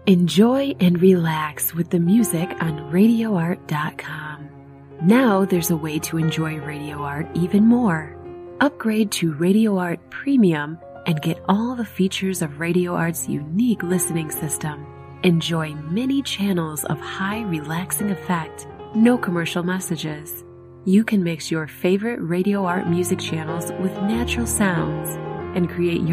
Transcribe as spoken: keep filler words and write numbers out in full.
Enjoy and relax with the music on radio art dot com. Now there's a way to enjoy Radio Art even more. Upgrade to Radio Art Premium and get all the features of Radio Art's unique listening system. Enjoy many channels of high relaxing effect, no commercial messages. You can mix your favorite Radio Art music channels with natural sounds and create your